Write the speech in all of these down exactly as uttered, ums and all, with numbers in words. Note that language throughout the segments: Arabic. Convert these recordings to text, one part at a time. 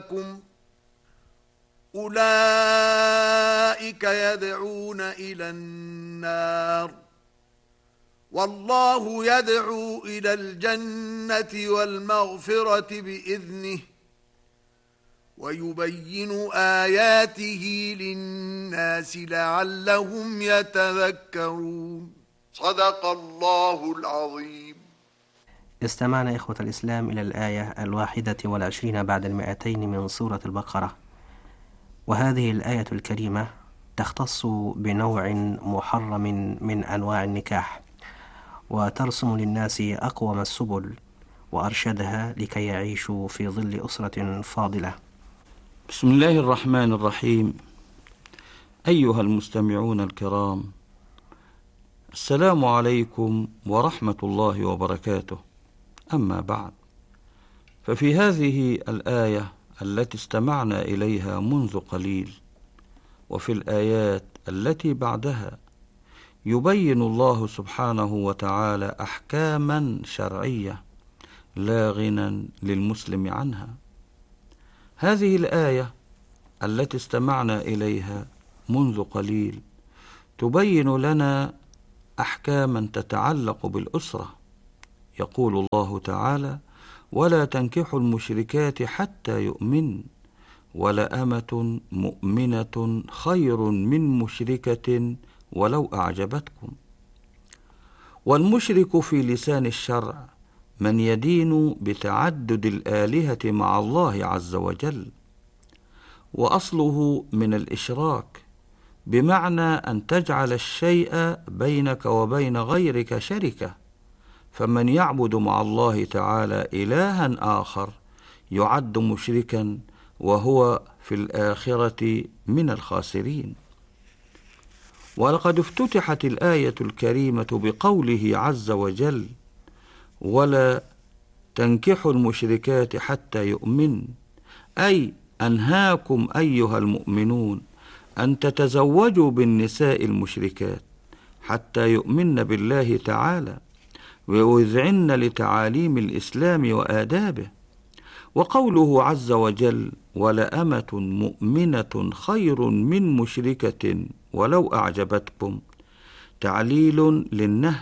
لكم أولئك يدعون إلى النار والله يدعو إلى الجنة والمغفرة بإذنه ويبين آياته للناس لعلهم يتذكرون. صدق الله العظيم. استمعنا إخوة الإسلام إلى الآية الواحدة والعشرين بعد المئتين من سورة البقرة، وهذه الآية الكريمة تختص بنوع محرم من أنواع النكاح، وترسم للناس أقوم السبل وأرشدها لكي يعيشوا في ظل أسرة فاضلة. بسم الله الرحمن الرحيم. أيها المستمعون الكرام، السلام عليكم ورحمة الله وبركاته. أما بعد، ففي هذه الآية التي استمعنا إليها منذ قليل وفي الآيات التي بعدها يبين الله سبحانه وتعالى أحكاما شرعية لا غنى للمسلم عنها. هذه الآية التي استمعنا إليها منذ قليل تبين لنا أحكاما تتعلق بالأسرة. يقول الله تعالى: ولا تنكحوا المشركات حتى يؤمن ولأمة مؤمنة خير من مشركة ولو أعجبتكم. والمشرك في لسان الشرع من يدين بتعدد الآلهة مع الله عز وجل، وأصله من الإشراك، بمعنى أن تجعل الشيء بينك وبين غيرك شركة، فمن يعبد مع الله تعالى إلها آخر يعد مشركا وهو في الآخرة من الخاسرين. ولقد افتتحت الآية الكريمة بقوله عز وجل: ولا تنكحوا المشركات حتى يؤمن، أي أنهاكم أيها المؤمنون أن تتزوجوا بالنساء المشركات حتى يؤمن بالله تعالى ويذعن لتعاليم الإسلام وآدابه. وقوله عز وجل: ولأمة مؤمنة خير من مشركة ولو أعجبتكم، تعليل للنهي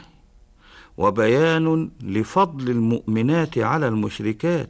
وبيان لفضل المؤمنات على المشركات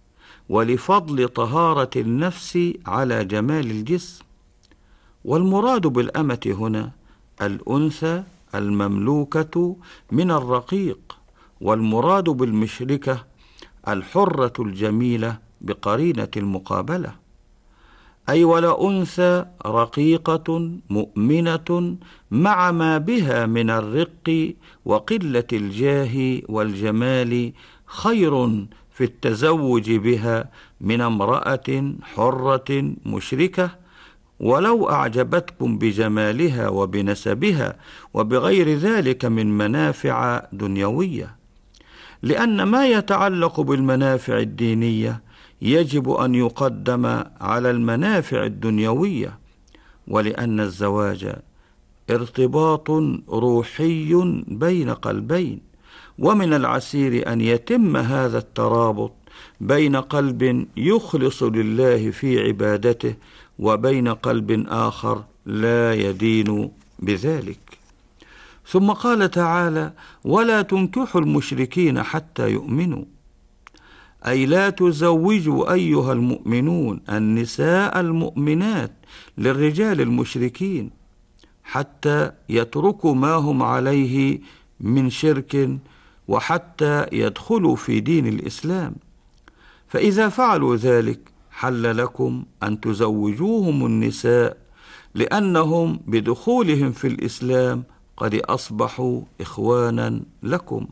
ولفضل طهارة النفس على جمال الجسم. والمراد بالأمة هنا الأنثى المملوكة من الرقيق، والمراد بالمشركة الحرة الجميلة بقرينة المقابلة، أي ولا أنثى رقيقة مؤمنة مع ما بها من الرق وقلة الجاه والجمال خير في التزوج بها من امرأة حرة مشركة ولو أعجبتكم بجمالها وبنسبها وبغير ذلك من منافع دنيوية، لأن ما يتعلق بالمنافع الدينية يجب أن يقدم على المنافع الدنيوية، ولأن الزواج ارتباط روحي بين قلبين، ومن العسير أن يتم هذا الترابط بين قلب يخلص لله في عبادته وبين قلب آخر لا يدين بذلك. ثم قال تعالى: ولا تنكحوا المشركين حتى يؤمنوا، أي لا تزوجوا أيها المؤمنون النساء المؤمنات للرجال المشركين حتى يتركوا ما هم عليه من شرك وحتى يدخلوا في دين الإسلام، فإذا فعلوا ذلك حل لكم أن تزوجوهم النساء، لأنهم بدخولهم في الإسلام قد أصبحوا إخوانا لكم.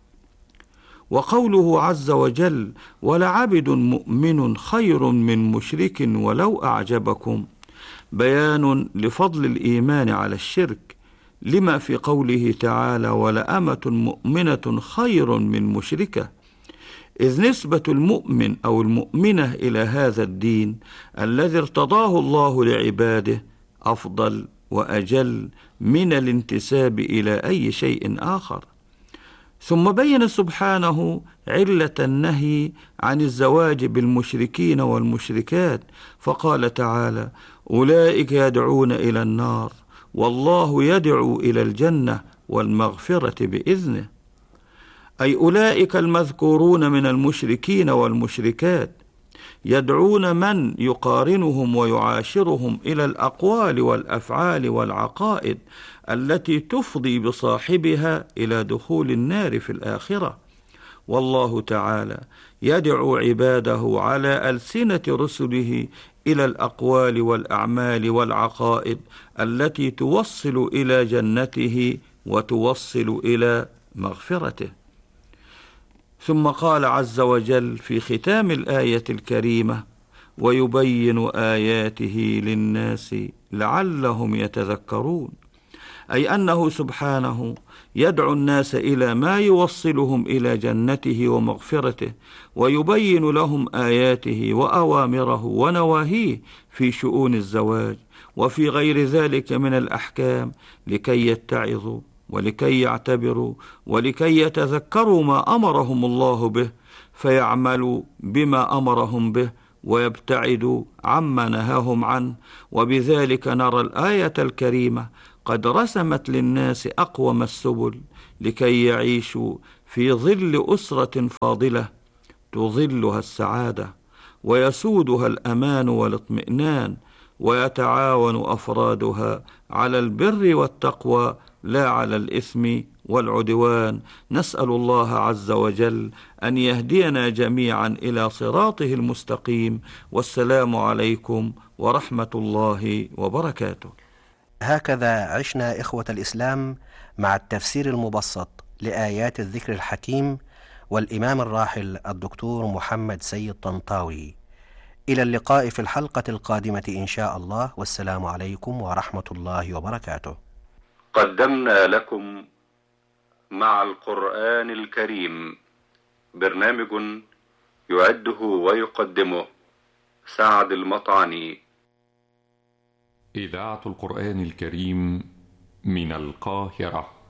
وقوله عز وجل: ولعبد مؤمن خير من مشرك ولو أعجبكم، بيان لفضل الإيمان على الشرك، لما في قوله تعالى: ولأمة مؤمنة خير من مشركة، إذ نسبة المؤمن أو المؤمنة إلى هذا الدين الذي ارتضاه الله لعباده أفضل وأجل من الانتساب إلى أي شيء آخر. ثم بين سبحانه علة النهي عن الزواج بالمشركين والمشركات، فقال تعالى: أولئك يدعون إلى النار والله يدعو إلى الجنة والمغفرة بإذنه، أي أولئك المذكورون من المشركين والمشركات يدعون من يقارنهم ويعاشرهم إلى الأقوال والأفعال والعقائد التي تفضي بصاحبها إلى دخول النار في الآخرة. والله تعالى يدعو عباده على ألسنة رسله إلى الأقوال والأعمال والعقائد التي توصل إلى جنته وتوصل إلى مغفرته. ثم قال عز وجل في ختام الآية الكريمة: ويبين آياته للناس لعلهم يتذكرون، أي أنه سبحانه يدعو الناس إلى ما يوصلهم إلى جنته ومغفرته، ويبين لهم آياته وأوامره ونواهيه في شؤون الزواج وفي غير ذلك من الأحكام، لكي يتعظوا ولكي يعتبروا ولكي يتذكروا ما أمرهم الله به فيعملوا بما أمرهم به ويبتعدوا عما نهاهم عنه. وبذلك نرى الآية الكريمة قد رسمت للناس أقوم السبل لكي يعيشوا في ظل أسرة فاضلة تظلها السعادة ويسودها الأمان والاطمئنان، ويتعاون أفرادها على البر والتقوى لا على الإثم والعدوان. نسأل الله عز وجل أن يهدينا جميعا إلى صراطه المستقيم، والسلام عليكم ورحمة الله وبركاته. هكذا عشنا إخوة الإسلام مع التفسير المبسط لآيات الذكر الحكيم والإمام الراحل الدكتور محمد سيد طنطاوي. إلى اللقاء في الحلقة القادمة إن شاء الله، والسلام عليكم ورحمة الله وبركاته. قدمنا لكم مع القرآن الكريم برنامج يعده ويقدمه سعد المطعني. إذاعة القرآن الكريم من القاهرة.